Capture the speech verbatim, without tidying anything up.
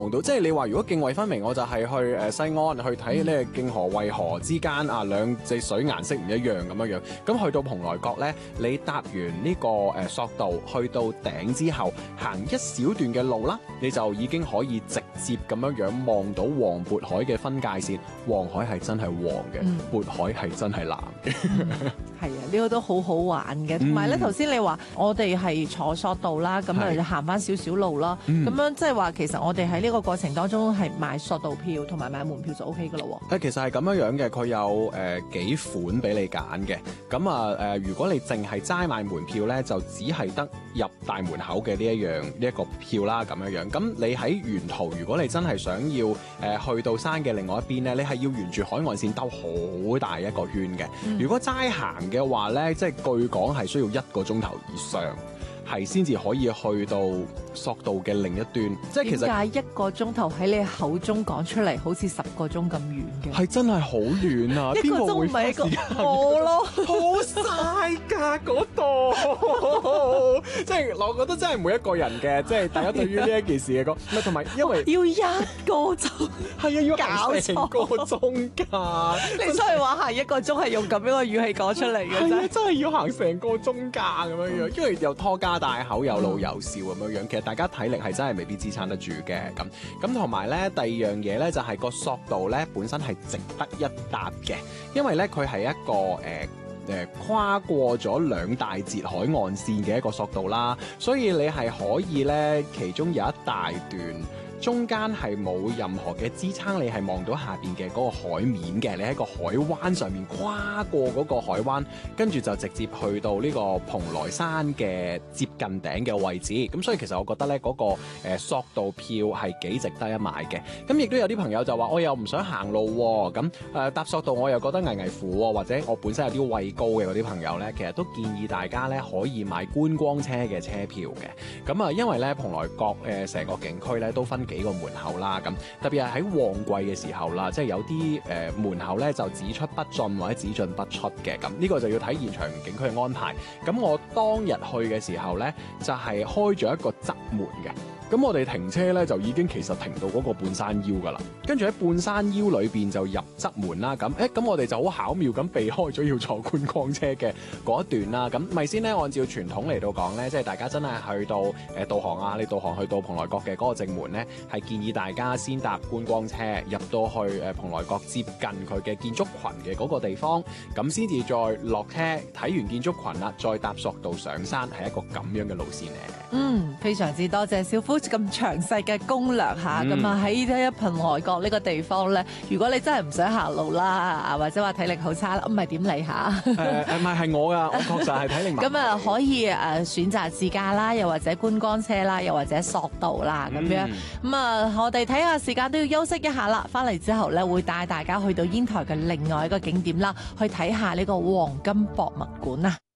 到即係你話如果涇渭分明，我就係去誒西安去睇呢個涇河渭河之間啊兩隻水顏色唔一樣咁樣樣，咁去到蓬萊閣咧，你搭完呢個誒索道去到頂之後，行一小段嘅路啦，你就已經可以直接咁樣樣望到黃渤海嘅分界線，黃海係真係黃嘅，渤、嗯、海係真係藍嘅。 係啊，呢、這個都好好玩嘅，同埋咧頭先你話我哋係坐索道啦，咁啊就行翻少少路啦，咁、嗯、樣即係話其實我哋喺呢個過程當中係買索道票同埋買門票就 O K 噶咯喎。 誒其實係咁樣樣嘅，佢有誒、呃、幾款俾你揀嘅。咁啊誒，如果你淨係齋買門票咧，就只係得入大門口嘅呢一樣呢一個票啦，咁樣樣。咁你喺沿途，如果你真係想要誒、呃、去到山嘅另外一邊咧，你係要沿住海岸線兜好大一個圈嘅、嗯。如果齋行嘅話咧，即係據講係需要一個鐘頭以上，係先至可以去到索道嘅另一端。即係其實點解一個鐘頭喺你口中講出嚟，好似十個鐘咁遠嘅？ 係真係好遠啊！ 一個鐘唔係一個我咯， 好嘥㗎嗰度。即係我覺得真係每一個人嘅，即係大家對於呢一件事嘅講，唔係同埋因為要一個鐘， 係啊，要搞成個鐘㗎。 你真係話行一個鐘係用咁樣嘅語氣講出嚟嘅啫？ 係啊，真係要行成個鐘㗎咁樣樣，因為又拖家帶口，有老有少咁樣樣。其實大家體力係真係未必支撐得住嘅。咁咁同埋咧，第二樣嘢咧就係個索道咧本身係值得一搭嘅，因為咧佢係一個誒。呃誒跨過咗兩大截海岸線嘅一個索道啦，所以你係可以咧，其中有一大段中間係冇任何嘅支撐，你係望到下邊嘅嗰個海面嘅，你喺個海灣上面跨過嗰個海灣，跟住就直接去到呢個蓬萊山嘅接近頂嘅位置。咁所以其實我覺得咧嗰、那個誒、呃、索道票係幾值得一買嘅。咁亦都有啲朋友就話我又唔想行路喎，咁誒搭索道我又覺得危危乎喎，或者我本身有啲畏高嘅嗰啲朋友咧，其實都建議大家咧可以買觀光車嘅車票嘅。咁啊，因為咧蓬萊閣誒成個景區咧都分幾個門口啦，咁特別係喺旺季嘅時候啦，即係有啲誒、呃、門口咧就只出不進或者只進不出嘅，咁呢個就要睇現場景區嘅安排。咁我當日去嘅時候咧，就係、是、開咗一個側門嘅。咁我哋停車咧就已經其實停到嗰個半山腰噶啦，跟住喺半山腰裏邊就入側門啦。咁誒咁我哋就好巧妙咁避開咗要坐觀光車嘅嗰一段啦。咁咪先咧，按照傳統嚟到講咧，即係大家真係去到誒、呃、導航啊，你導航去到蓬萊閣嘅嗰個正門咧，係建議大家先搭觀光車入到去誒蓬萊閣接近佢嘅建築群嘅嗰個地方，咁先至再落車睇完建築群啦，再搭索道上山，係一個咁樣嘅路線嚟。 嗯，非常之多謝小夫咁詳細嘅攻略嚇，咁啊喺呢一蓬萊閣呢個地方咧，如果你真係唔想行路啦，或者話體力好差啦，唔係點嚟嚇？誒誒唔係係我噶，我確實係體力麻麻。 咁啊可以誒選擇自駕啦，又或者觀光車啦，又或者索道啦咁樣。咁啊，我哋睇下時間都要休息一下啦，翻嚟之後咧會帶大家去到煙台嘅另外一個景點啦，去睇下呢個黃金博物館啊。